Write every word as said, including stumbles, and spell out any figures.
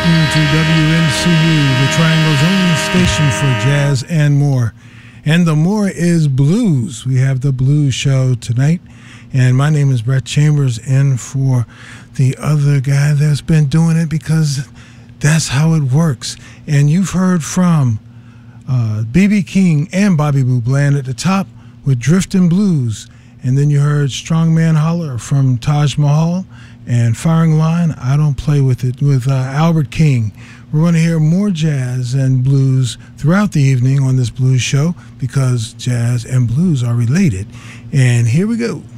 listening to W N C U, the Triangle's own station for jazz and more. And the more is blues. We have the blues show tonight. And my name is Brett Chambers, and for the other guy that's been doing it because that's how it works. And you've heard from uh, B B King and Bobby Blue Bland at the top with Driftin' Blues. And then you heard Strongman Holler from Taj Mahal and Firing Line, I Don't Play With It, with uh, Albert King. We're going to hear more jazz and blues throughout the evening on this blues show because jazz and blues are related. And here we go.